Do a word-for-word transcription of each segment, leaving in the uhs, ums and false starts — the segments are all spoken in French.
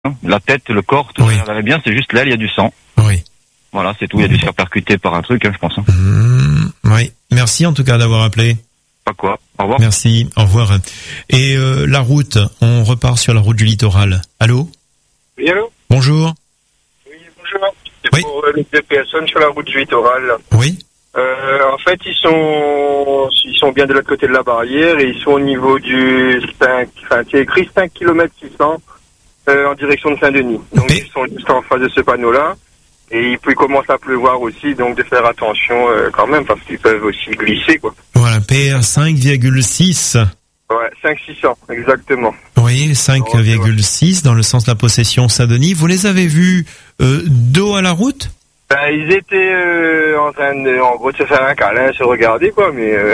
La tête, le corps, tout oui. ça va bien, c'est juste l'aile, il y a du sang. Oui. Voilà, c'est tout, il y a dû se faire percuter par un truc, hein, je pense. Hein. Mmh, oui. Merci en tout cas d'avoir appelé. Pas quoi. Au revoir. Merci, au revoir. Et euh, la route, on repart sur la route du littoral. Allô ? Oui, allô ? Bonjour. Oui, bonjour. C'est Oui. pour euh, les deux personnes sur la route du littoral. Oui. Euh, en fait, ils sont ils sont bien de l'autre côté de la barrière et ils sont au niveau du cinq, enfin, c'est écrit cinq kilomètres six cents euh, en direction de Saint-Denis. Donc, Et... ils sont juste en face de ce panneau-là. Et il commence à pleuvoir aussi, donc de faire attention euh, quand même, parce qu'ils peuvent aussi glisser, quoi. Voilà, P R cinq virgule six. Ouais, cinq six cents, exactement. Oui, cinq virgule six dans le sens de la possession Saint-Denis. Vous les avez vus euh, dos à la route ? Ben, ils étaient euh, en train de, en gros, de se faire un câlin, se regarder, quoi, mais euh,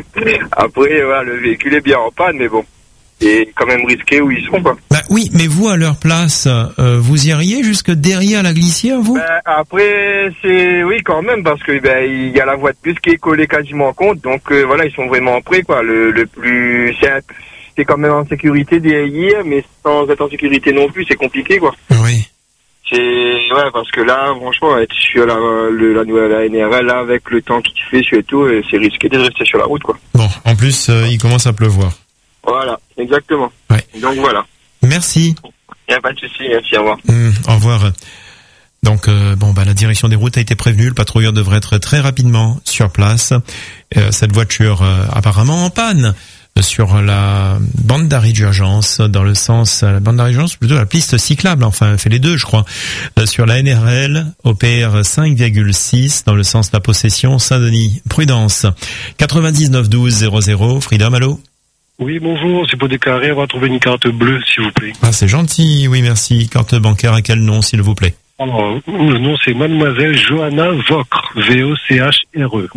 après, voilà, le véhicule est bien en panne, mais bon, c'est quand même risqué où ils sont, quoi. Bah oui, mais vous, à leur place, euh, vous iriez jusque derrière la glissière, vous ? Ben, après, c'est, oui, quand même, parce que, ben, il y a la voie de bus qui est collée quasiment contre, donc, euh, voilà, ils sont vraiment prêts, quoi. Le, le plus, c'est, un, c'est quand même en sécurité derrière, mais sans être en sécurité non plus, c'est compliqué, quoi. Oui. C'est, ouais, parce que là, franchement, être sur la, le, la nouvelle la N R L, là, avec le temps qu'il fait, surtout, c'est risqué de rester sur la route, quoi. Bon, en plus, euh, il commence à pleuvoir. Voilà, exactement. Ouais. Donc voilà. Merci. Il n'y a pas de souci, merci, au revoir. Mmh, au revoir. Donc, euh, bon, bah, la direction des routes a été prévenue. Le patrouilleur devrait être très rapidement sur place. Euh, cette voiture, euh, apparemment en panne sur la bande d'arrêt d'urgence, dans le sens, la bande d'arrêt d'urgence, plutôt la piste cyclable, enfin, elle fait les deux, je crois, euh, sur la N R L, au P R cinq virgule six, dans le sens de la possession Saint-Denis. Prudence. quatre-vingt-dix-neuf douze zéro zéro, Freedom, allô? Oui, bonjour, c'est pour déclarer, on va trouver une carte bleue, s'il vous plaît. Ah, c'est gentil, oui, merci. Carte bancaire à quel nom, s'il vous plaît? Alors, le nom, c'est Mademoiselle Johanna Vocre, V O C H R E.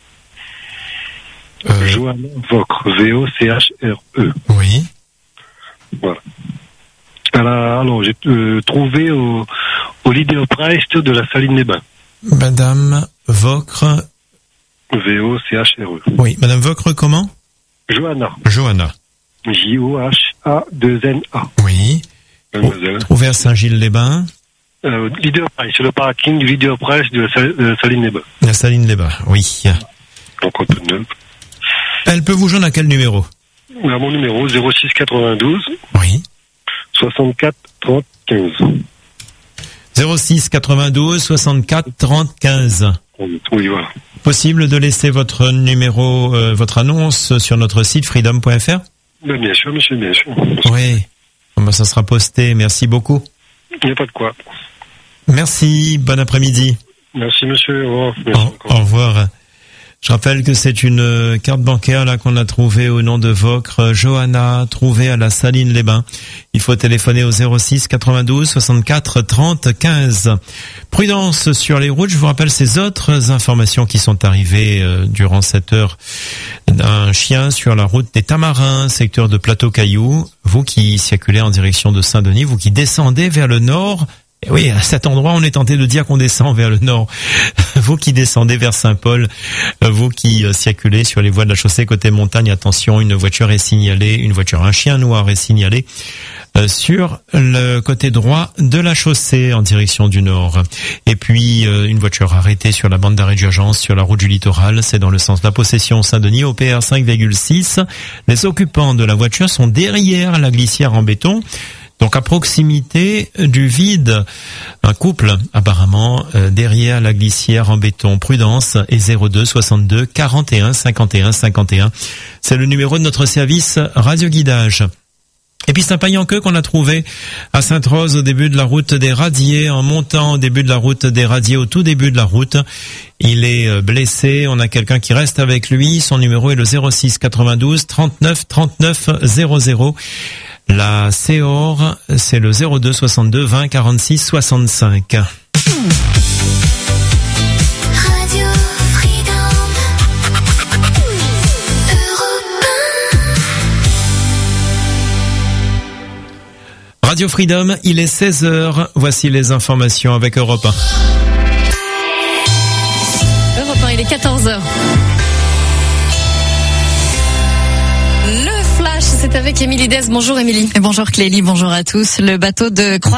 Euh... Johanna Vocre, V O C H R E. Oui. Voilà. Alors, alors j'ai euh, trouvé au, au Leader Price de la Saline-les-Bains. Madame Vocre. V O C H R E. Oui, Madame Vocre, comment? Johanna. Johanna. J O H A deux N A. Oui. Mademoiselle. Trouvé à Saint-Gilles-les-Bains. Euh, Leader Price, sur le parking du Leader Price de la Saline-les-Bains. La Saline-les-Bains, oui. Donc, on peut neuf. Elle peut vous joindre à quel numéro? À mon numéro zéro six quatre-vingt-douze. Oui. soixante-quatre trente quinze. zéro six quatre-vingt-douze soixante-quatre trente quinze. Oui, voilà. Possible de laisser votre numéro, euh, votre annonce sur notre site freedom point f r? Ben, bien sûr, monsieur, bien sûr. Oui. Bon, ben, ça sera posté. Merci beaucoup. Il n'y a pas de quoi. Merci. Bon après-midi. Merci, monsieur. Au revoir. Merci au, au revoir. Je rappelle que c'est une carte bancaire là qu'on a trouvée au nom de Vocre Johanna, trouvée à la Saline-les-Bains. Il faut téléphoner au zéro six quatre-vingt-douze soixante-quatre trente quinze. Prudence sur les routes. Je vous rappelle ces autres informations qui sont arrivées euh, durant cette heure. Un chien sur la route des Tamarins, secteur de Plateau-Caillou. Vous qui circulez en direction de Saint-Denis, vous qui descendez vers le nord. Et oui, à cet endroit, on est tenté de dire qu'on descend vers le nord. Vous qui descendez vers Saint-Paul, vous qui circulez sur les voies de la chaussée côté montagne, attention, une voiture est signalée, une voiture, un chien noir est signalé sur le côté droit de la chaussée en direction du nord. Et puis, une voiture arrêtée sur la bande d'arrêt d'urgence sur la route du littoral, c'est dans le sens de la possession Saint-Denis au P R cinq virgule six. Les occupants de la voiture sont derrière la glissière en béton. Donc à proximité du vide, un couple apparemment euh, derrière la glissière en béton. Prudence et zéro deux soixante-deux quarante et un cinquante et un cinquante et un. C'est le numéro de notre service radio guidage. Et puis c'est un paillanqueux qu'on a trouvé à Sainte-Rose au début de la route des Radiers, en montant au début de la route des Radiers, au tout début de la route. Il est blessé, on a quelqu'un qui reste avec lui, son numéro est le zéro six quatre-vingt-douze trente-neuf trente-neuf zéro zéro. La C O R, c'est le zéro deux soixante-deux vingt quarante-six soixante-cinq. Radio Freedom. Europe un. Radio Freedom, il est seize heures. Voici les informations avec Europe un. Europe un, il est quatorze heures. Le flash c'est avec Émilie Dez. Bonjour Émilie. Et bonjour Clélie, bonjour à tous. Le bateau de croisière